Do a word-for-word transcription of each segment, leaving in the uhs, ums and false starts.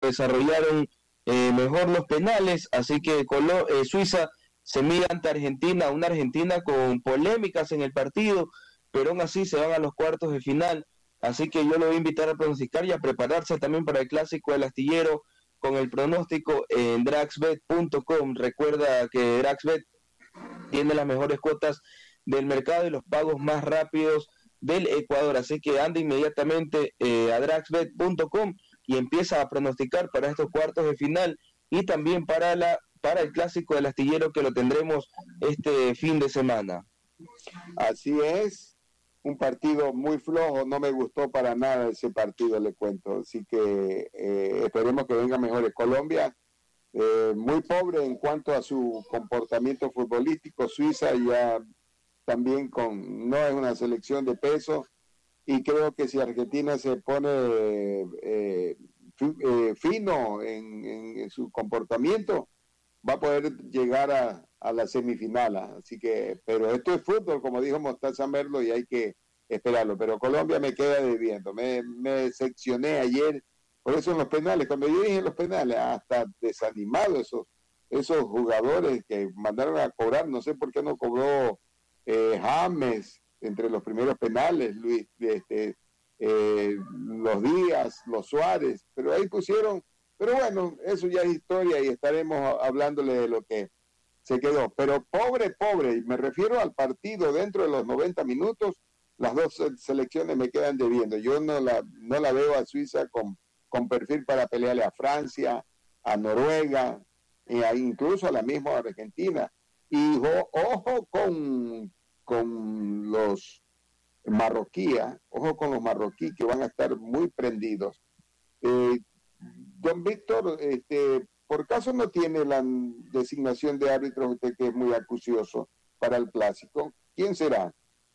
desarrollaron eh, mejor los penales, así que Colo- eh, Suiza se mide ante Argentina, una Argentina con polémicas en el partido, pero aún así se van a los cuartos de final, así que yo lo voy a invitar a pronosticar y a prepararse también para el clásico del astillero con el pronóstico en draxbet punto com. Recuerda que Draxbet tiene las mejores cuotas del mercado y los pagos más rápidos del Ecuador, así que anda inmediatamente eh, a draxbet punto com y empieza a pronosticar para estos cuartos de final y también para la para el clásico del astillero que lo tendremos este fin de semana. Así es, un partido muy flojo, no me gustó para nada ese partido, le cuento, así que eh, esperemos que venga mejores. Colombia, eh, muy pobre en cuanto a su comportamiento futbolístico. Suiza ya también con no es una selección de peso, y creo que si Argentina se pone eh, eh, fino en, en, en su comportamiento, va a poder llegar a, a la semifinal. Así que, pero esto es fútbol, como dijo Mostaza Merlo, y hay que esperarlo. Pero Colombia me queda debiendo. Me, me decepcioné ayer, por eso en los penales. Cuando yo dije en los penales, hasta desanimado esos, esos jugadores que mandaron a cobrar. No sé por qué no cobró eh, James entre los primeros penales, Luis, este, eh, los Díaz, los Suárez, pero ahí pusieron. Pero bueno, eso ya es historia y estaremos hablándole de lo que se quedó. Pero pobre, pobre, y me refiero al partido dentro de los noventa minutos, las dos selecciones me quedan debiendo. Yo no la, no la veo a Suiza con, con perfil para pelearle a Francia, a Noruega, e a, incluso a la misma Argentina. Y jo, ojo con, con los marroquíes, ojo con los marroquíes que van a estar muy prendidos. Eh, Don Víctor, este, por caso no tiene la designación de árbitro usted, que es muy acucioso para el clásico. ¿Quién será?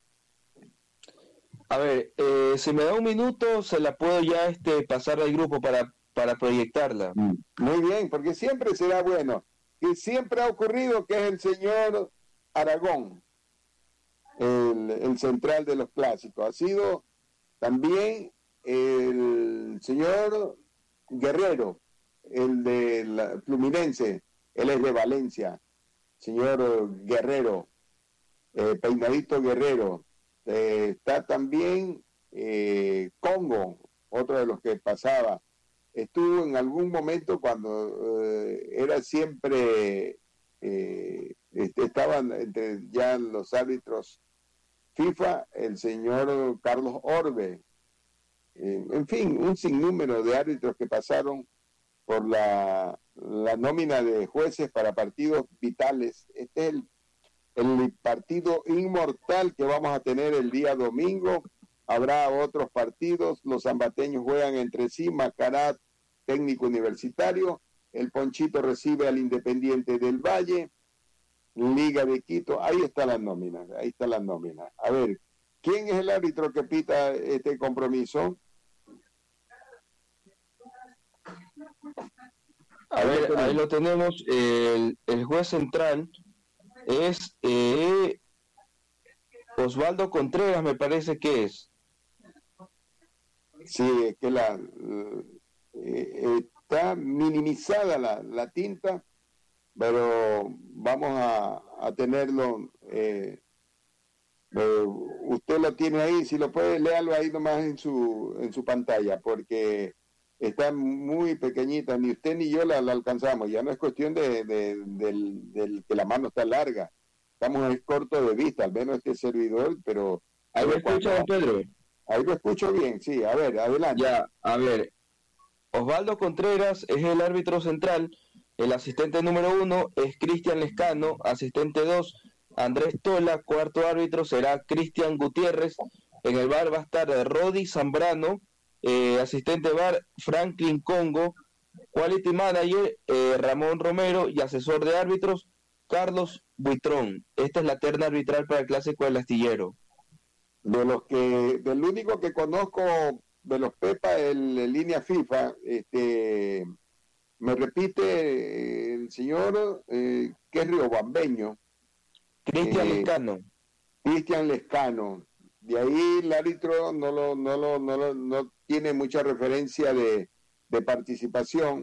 A ver, eh, si me da un minuto, se la puedo ya este, pasar al grupo para, para proyectarla. Muy bien, porque siempre será bueno. Y siempre ha ocurrido que es el señor Aragón, el, el central de los clásicos. Ha sido también el señor Guerrero, el de la Fluminense, él es de Valencia, señor Guerrero, eh, Peinadito Guerrero. Eh, está también eh, Congo, otro de los que pasaba. Estuvo en algún momento cuando eh, era siempre, eh, estaban entre ya los árbitros FIFA, el señor Carlos Orbe. Eh, en fin, un sinnúmero de árbitros que pasaron por la, la nómina de jueces para partidos vitales. Este es el, el partido inmortal que vamos a tener el día domingo. Habrá otros partidos. Los zambateños juegan entre sí. Macará, Técnico Universitario. El Ponchito recibe al Independiente del Valle. Liga de Quito. Ahí está la nómina. Ahí está la nómina. A ver, ¿quién es el árbitro que pita este compromiso? A ver, ahí lo tenemos. El, el juez central es eh, Osvaldo Contreras, me parece que es. Sí, es que la eh, está minimizada la, la tinta, pero vamos a, a tenerlo. Eh, eh, usted lo tiene ahí, si lo puede, léalo ahí nomás en su en su pantalla, porque está muy pequeñita, ni usted ni yo la, la alcanzamos. Ya no es cuestión de, de, del, del que la mano está larga, estamos cortos de vista, al menos este servidor, pero... Ahí lo escucha, Pedro. Ahí lo escucho bien, sí, a ver, adelante. Ya, a ver, Osvaldo Contreras es el árbitro central, el asistente número uno es Cristian Lescano, asistente dos, Andrés Tola, cuarto árbitro será Cristian Gutiérrez, en el bar va a estar Rodi Zambrano, eh, asistente bar Franklin Congo, quality manager eh, Ramón Romero y asesor de árbitros Carlos Buitrón. Esta es la terna arbitral para el clásico del astillero. De los que, del único que conozco de los Pepa, el, el línea FIFA, este, me repite el señor eh, que es riobambeño. Cristian eh, Lescano. Cristian Lescano. De ahí el árbitro no lo, no lo, no lo, no tiene mucha referencia de, de participación.